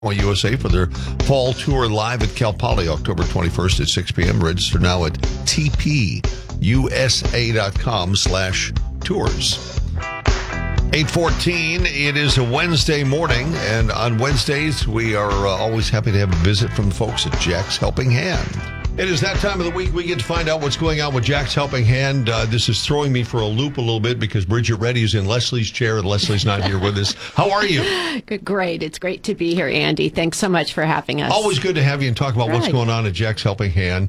USA for their fall tour live at Cal Poly October 21st at 6 p.m. Register now at tpusa.com/tours. 8:14, it is a Wednesday morning, and on Wednesdays we are always happy to have a visit from the folks at Jack's Helping Hand. It is that time of the week we get to find out what's going on with Jack's Helping Hand. This is throwing me for a loop a little bit because Bridget Reddy is in Leslie's chair and Leslie's not here with us. How are you? Great. It's great to be here, Andy. Thanks so much for having us. Always good to have you and talk about what's going on at Jack's Helping Hand.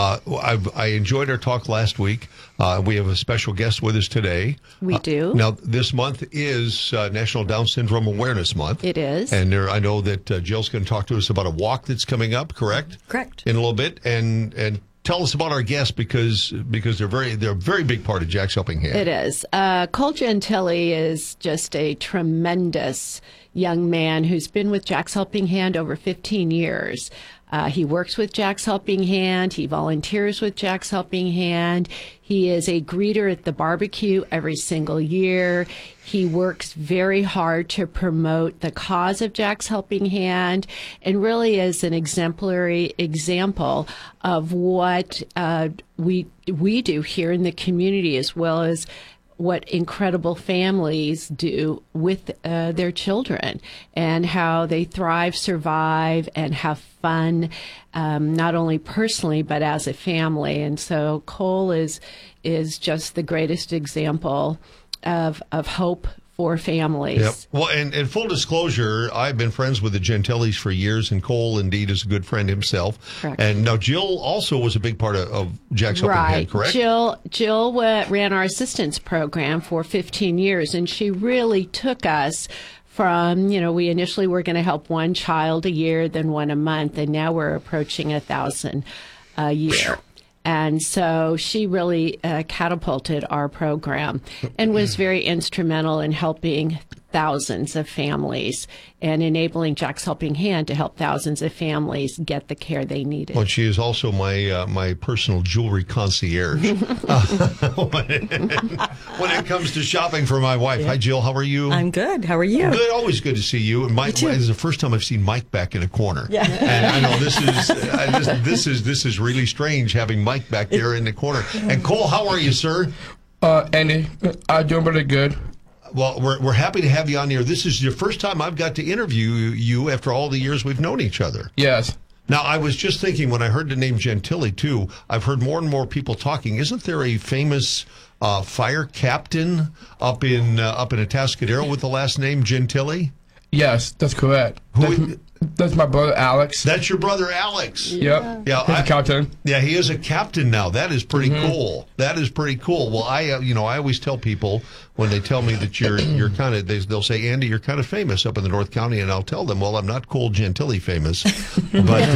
I enjoyed our talk last week. We have a special guest with us today. We do. Now, this month is National Down Syndrome Awareness Month. It is. And I know that Jill's going to talk to us about a walk that's coming up, correct? Correct. In a little bit. And tell us about our guests because they're a very big part of Jack's Helping Hand. It is. Cole Gentile is just a tremendous young man who's been with Jack's Helping Hand over 15 years. He works with Jack's Helping Hand. He volunteers with Jack's Helping Hand. He is a greeter at the barbecue every single year. He works very hard to promote the cause of Jack's Helping Hand and really is an exemplary example of what we do here in the community, as well as what incredible families do with their children and how they thrive, survive, and have fun, not only personally, but as a family. And so Cole is just the greatest example of hope for families. Yep. Well, and full disclosure, I've been friends with the Gentiles for years, and Cole indeed is a good friend himself. Correct. And now Jill also was a big part of Jack's Helping Hand, correct? Jill ran our assistance program for 15 years, and she really took us from, we initially were going to help one child a year, then one a month, and now we're approaching 1,000 a year. And so she really catapulted our program and was very instrumental in helping thousands of families and enabling Jack's Helping Hand to help thousands of families get the care they needed. Well, she is also my personal jewelry concierge when it comes to shopping for my wife. Yeah. Hi, Jill. How are you? I'm good. How are you? Good. Always good to see you. And this is the first time I've seen Mike back in a corner. Yeah. And I know this is really strange having Mike back there in the corner. And Cole, how are you, sir? Andy, I'm doing pretty good. Well, we're happy to have you on here. This is your first time I've got to interview you after all the years we've known each other. Yes. Now, I was just thinking when I heard the name Gentile, too, I've heard more and more people talking. Isn't there a famous fire captain up in Atascadero with the last name Gentile? Yes, that's correct. That's my brother, Alex. That's your brother, Alex? Yep. Yeah, he's a captain. Yeah, he is a captain now. That is pretty cool. That is pretty cool. Well, I always tell people when they tell me that you're kind of, they'll say, Andy, you're kind of famous up in the North County, and I'll tell them, well, I'm not Cole Gentile famous, but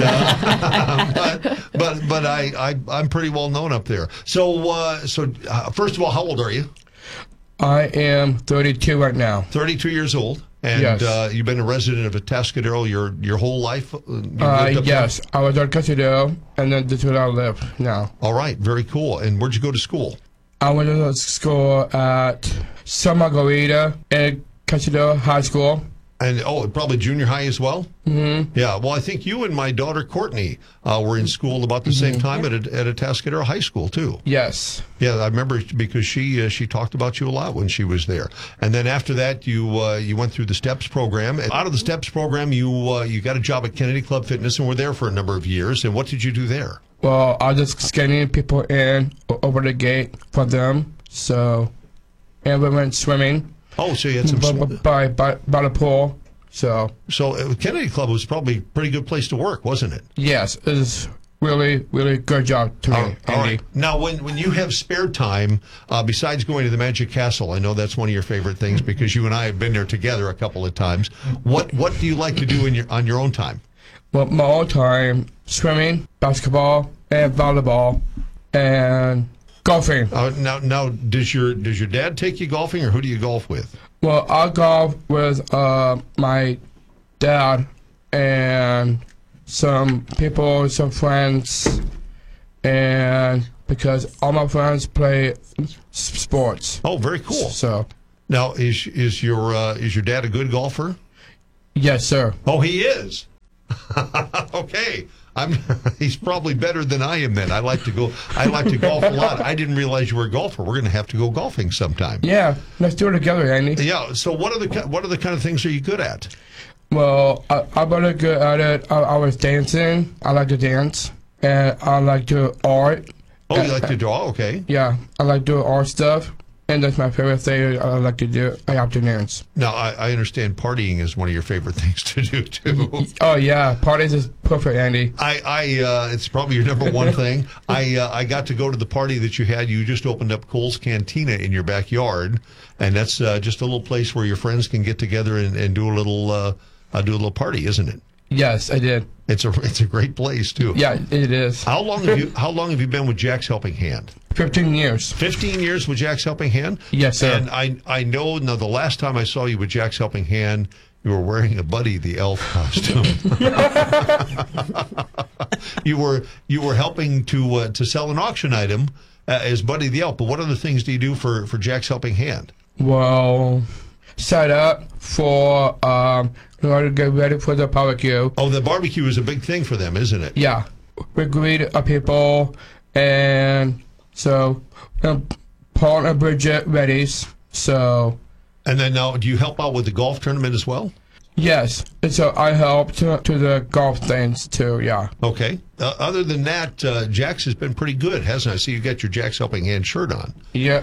I'm pretty well known up there. So first of all, how old are you? I am 32 right now. 32 years old. And yes. You've been a resident of Atascadero your whole life? Yes. I was at Atascadero, and then this is where I live now. All right. Very cool. And where'd you go to school? I went to school at San Margarita and Atascadero High School. And, probably junior high as well? Mm-hmm. Yeah, well, I think you and my daughter, Courtney, were in school about the same time at Atascadero High School, too. Yes. Yeah, I remember because she talked about you a lot when she was there. And then after that, you went through the STEPS program. And out of the STEPS program, you got a job at Kennedy Club Fitness and were there for a number of years. And what did you do there? Well, I was just scanning people in over the gate for them. So, and we went swimming. Oh, so you had some by the pool. So Kennedy Club was probably a pretty good place to work, wasn't it? Yes, it was really, really good job to me, Andy. All right. Now, when you have spare time, besides going to the Magic Castle, I know that's one of your favorite things because you and I have been there together a couple of times. What do you like to do on your own time? Well, my own time, swimming, basketball, and volleyball, and golfing. Now, does your dad take you golfing, or who do you golf with? Well, I golf with my dad and some people, some friends, and because all my friends play sports. Oh, very cool. So now, is your dad a good golfer? Yes, sir. Oh, he is. Okay. He's probably better than I am then. I like to golf a lot. I didn't realize you were a golfer. We're going to have to go golfing sometime. Yeah, let's do it together, Andy. Yeah. So what are the kind of things are you good at? Well, I'm really good at it. I was dancing. I like to dance. And I like to art. Oh, you like to draw? Okay. Yeah, I like doing art stuff. And that's my favorite thing I like to do. I have to dance. Now, I understand partying is one of your favorite things to do, too. Oh, yeah. Parties is perfect, Andy. It's probably your number one thing. I got to go to the party that you had. You just opened up Cole's Cantina in your backyard. And that's just a little place where your friends can get together and do a little party, isn't it? Yes, I did. It's a great place, too. Yeah, it is. How long have you been with Jack's Helping Hand? 15 years. 15 years with Jack's Helping Hand? Yes, sir. And I know now the last time I saw you with Jack's Helping Hand, you were wearing a Buddy the Elf costume. You were helping to sell an auction item as Buddy the Elf. But what other things do you do for Jack's Helping Hand? Well, set up for in order to get ready for the barbecue. Oh, the barbecue is a big thing for them, isn't it? Yeah, we greet people, and so Paul and Bridget readies. So, and then now, do you help out with the golf tournament as well? yes, and so I help to the golf things too. Yeah. Okay. Other than that, Jack's has been pretty good, hasn't it? I see you got your Jack's Helping Hand shirt on. Yeah.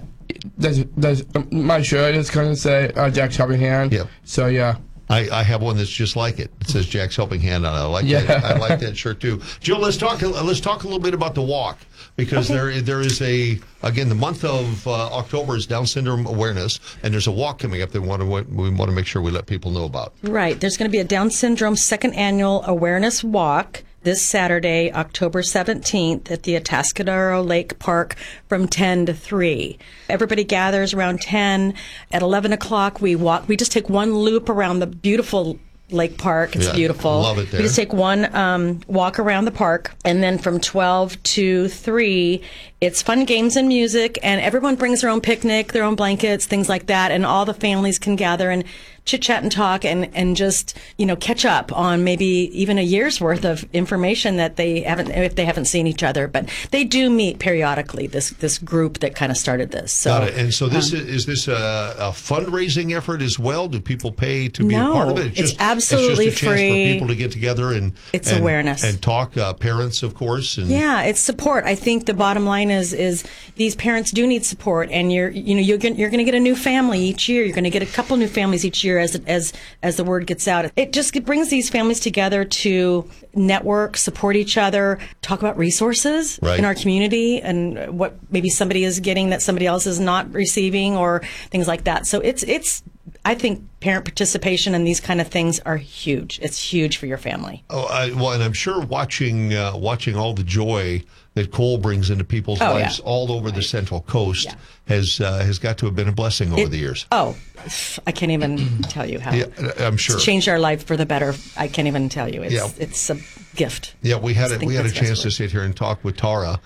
There's my shirt is going to say Jack's Helping Hand. Yeah. So yeah. I have one that's just like it. It says Jack's Helping Hand on it. I like Yeah. that. I like that shirt too. Jill, let's talk a little bit about the walk, because there is again, the month of October is Down Syndrome Awareness, and there's a walk coming up that we want to make sure we let people know about. Right. There's going to be a Down Syndrome second annual awareness walk this Saturday, October 17th at the Atascadero Lake Park from 10 to 3. Everybody gathers around 10. At 11 o'clock, we walk. We just take one loop around the beautiful Lake Park. It's beautiful. Love it there. We just take one walk around the park, and then from 12 to 3, it's fun games and music, and everyone brings their own picnic, their own blankets, things like that, and all the families can gather and chit-chat and talk and just, catch up on maybe even a year's worth of information that if they haven't seen each other. But they do meet periodically, this group that kind of started this. So, Got it. And so is this a fundraising effort as well? Do people pay to be a part of it? It's absolutely it's just a chance free. for people to get together and awareness and talk. Parents, of course. And yeah, it's support. I think the bottom line is these parents do need support, and you're going to get a new family each year. You're going to get a couple new families each year as the word gets out. It brings these families together to network, support each other, talk about resources in our community and what maybe somebody is getting that somebody else is not receiving, or things like that. So it's I think parent participation in these kind of things are huge. It's huge for your family. Oh, and I'm sure watching all the joy that Cole brings into people's lives all over the Central Coast has got to have been a blessing over the years. Oh, I can't even tell you how. Yeah, I'm sure. It's changed our life for the better. I can't even tell you. It's a gift. Yeah, we had a chance to sit here and talk with Tara,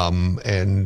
and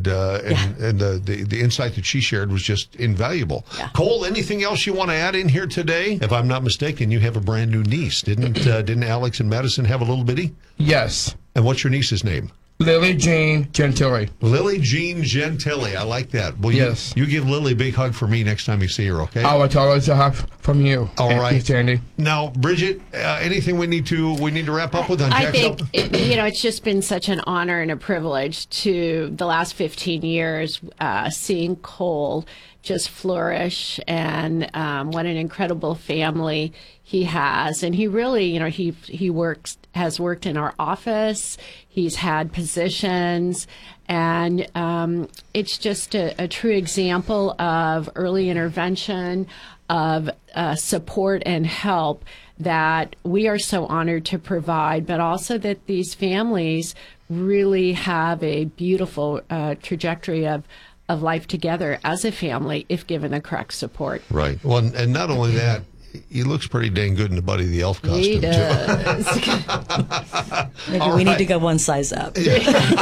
the insight that she shared was just invaluable. Yeah. Cole, anything else you want to add in here today? If I'm not mistaken, you have a brand new niece, didn't Alex and Madison have a little bitty? Yes. And what's your niece's name? Lily Jean Gentile. Lily Jean Gentile. I like that. Well, yes. You give Lily a big hug for me next time you see her, okay? I will tell her to hug from you. All right. Andy. Now, Bridget, anything we need to wrap up with on Jack's Help? I think it's just been such an honor and a privilege to the last 15 years seeing Cole just flourish, and what an incredible family he has. And he really, he has worked in our office. He's had positions, and it's just a true example of early intervention, of support and help that we are so honored to provide, but also that these families really have a beautiful trajectory of life together as a family if given the correct support. Right. Well, and not only that, He looks pretty dang good in the Buddy the Elf costume, He too. does. Maybe we need to go one size up. Okay,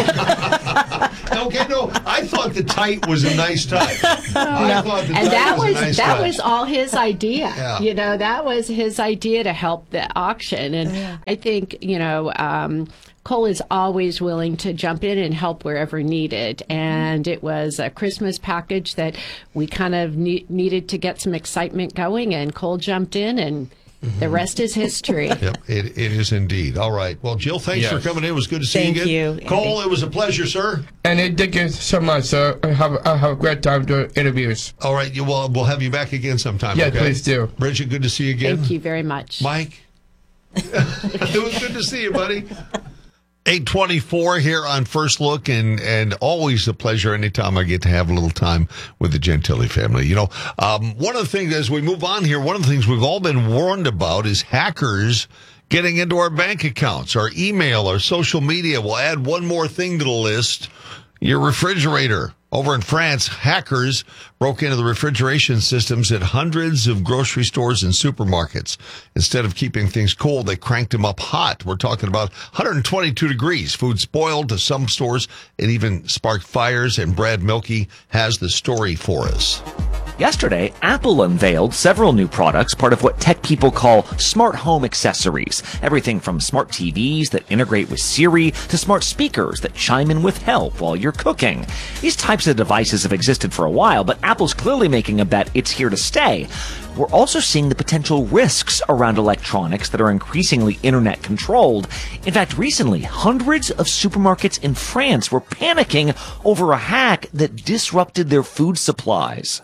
no, I thought the tight was a nice tie. And that was all his idea. Yeah. You know, that was his idea to help the auction. And I think, Cole is always willing to jump in and help wherever needed. And it was a Christmas package that we kind of needed to get some excitement going. And Cole jumped in, and the rest is history. Yep, it is indeed. All right. Well, Jill, thanks for coming in. It was good to see Thank you again. you, Andy. Cole, it was a pleasure, sir. And thank you so much, sir. I have a great time doing interviews. All right. We'll have you back again sometime. Yeah, okay? please do. Bridget, good to see you again. Thank you very much. Mike, it was good to see you, buddy. 8:24 here on First Look, and always a pleasure anytime I get to have a little time with the Gentili family. You know, one of the things, as we move on here, one of the things we've all been warned about is hackers getting into our bank accounts, our email, our social media. We'll add one more thing to the list, your refrigerator. Over in France, hackers broke into the refrigeration systems at hundreds of grocery stores and supermarkets. Instead of keeping things cold, they cranked them up hot. We're talking about 122 degrees. Food spoiled to some stores. It even sparked fires, and Brad Milkey has the story for us. Yesterday, Apple unveiled several new products, part of what tech people call smart home accessories. Everything from smart TVs that integrate with Siri to smart speakers that chime in with help while you're cooking. These types of devices have existed for a while, but Apple's clearly making a bet it's here to stay. We're also seeing the potential risks around electronics that are increasingly internet controlled. In fact, recently, hundreds of supermarkets in France were panicking over a hack that disrupted their food supplies.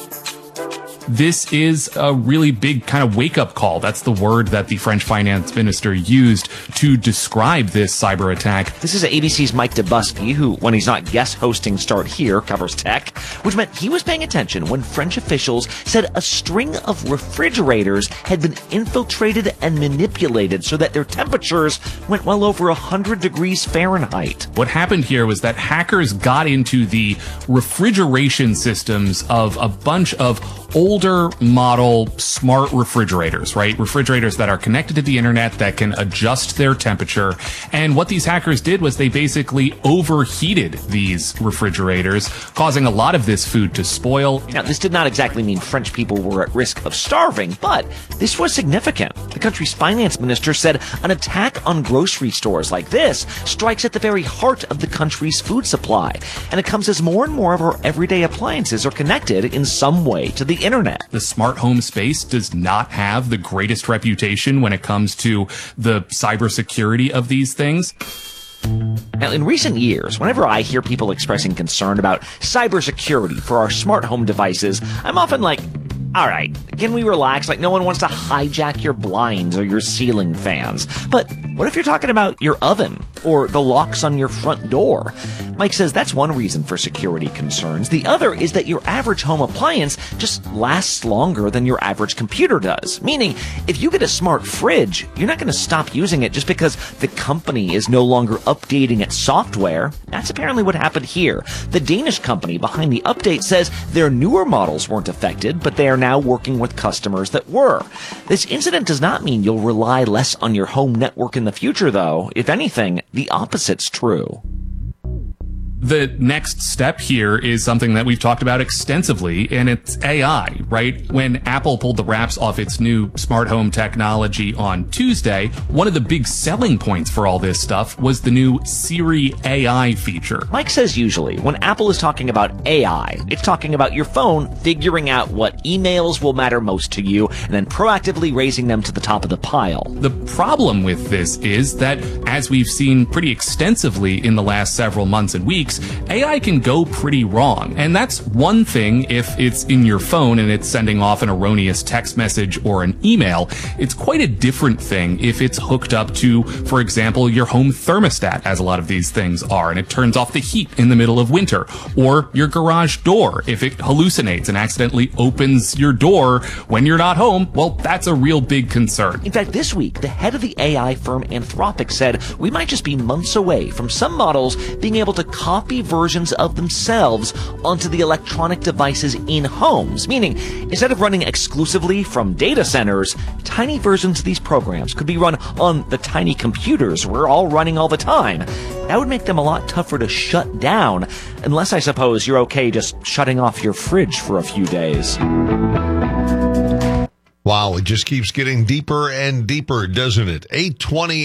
This is a really big kind of wake-up call. That's the word that the French finance minister used to describe this cyber attack. This is ABC's Mike DeBusky, who, when he's not guest hosting Start Here, covers tech, which meant he was paying attention when French officials said a string of refrigerators had been infiltrated and manipulated so that their temperatures went well over 100 degrees Fahrenheit. What happened here was that hackers got into the refrigeration systems of a bunch of older model smart refrigerators, right? Refrigerators that are connected to the internet that can adjust their temperature. And what these hackers did was they basically overheated these refrigerators, causing a lot of this food to spoil. Now, this did not exactly mean French people were at risk of starving, but this was significant. The country's finance minister said an attack on grocery stores like this strikes at the very heart of the country's food supply. And it comes as more and more of our everyday appliances are connected in some way to the internet. The smart home space does not have the greatest reputation when it comes to the cybersecurity of these things. Now, in recent years, whenever I hear people expressing concern about cybersecurity for our smart home devices, I'm often like, all right, can we relax? Like, no one wants to hijack your blinds or your ceiling fans. But what if you're talking about your oven or the locks on your front door? Mike says that's one reason for security concerns. The other is that your average home appliance just lasts longer than your average computer does. Meaning, if you get a smart fridge, you're not going to stop using it just because the company is no longer updating its software. That's apparently what happened here. The Danish company behind the update says their newer models weren't affected, but they are now working with customers that were. This incident does not mean you'll rely less on your home network in the future, though. If anything, the opposite's true. The next step here is something that we've talked about extensively, and it's AI, right? When Apple pulled the wraps off its new smart home technology on Tuesday, one of the big selling points for all this stuff was the new Siri AI feature. Mike says usually when Apple is talking about AI, it's talking about your phone figuring out what emails will matter most to you and then proactively raising them to the top of the pile. The problem with this is that, as we've seen pretty extensively in the last several months and weeks, AI can go pretty wrong. And that's one thing if it's in your phone and it's sending off an erroneous text message or an email. It's quite a different thing if it's hooked up to, for example, your home thermostat, as a lot of these things are, and it turns off the heat in the middle of winter, or your garage door if it hallucinates and accidentally opens your door when you're not home. Well, that's a real big concern. In fact, this week, the head of the AI firm Anthropic said we might just be months away from some models being able to copy copy versions of themselves onto the electronic devices in homes, meaning instead of running exclusively from data centers, tiny versions of these programs could be run on the tiny computers we're all running all the time. That would make them a lot tougher to shut down, unless I suppose you're okay just shutting off your fridge for a few days. Wow, it just keeps getting deeper and deeper, doesn't it? 8:20